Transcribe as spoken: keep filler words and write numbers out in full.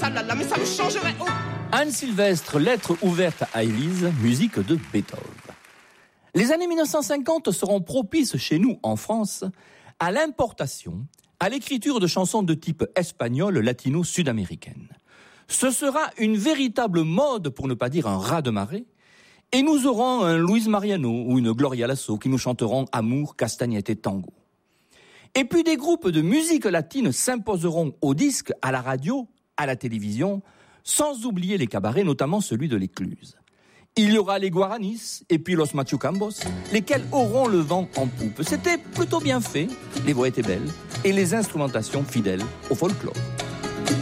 Ah là là, mais ça me changerait. Oh. Anne Sylvestre, lettre ouverte à Élise, musique de Beethoven. Les années mille neuf cent cinquante seront propices chez nous, en France, à l'importation, à l'écriture de chansons de type espagnol, latino, sud-américaine. Ce sera une véritable mode, pour ne pas dire un raz-de-marée, et nous aurons un Luis Mariano ou une Gloria Lasso qui nous chanteront amour, castagnette et tango. Et puis des groupes de musique latine s'imposeront au disque, à la radio, à la télévision, sans oublier les cabarets, notamment celui de l'Écluse. Il y aura les Guaranis et puis Los Machucambos, lesquels auront le vent en poupe. C'était plutôt bien fait, les voix étaient belles et les instrumentations fidèles au folklore.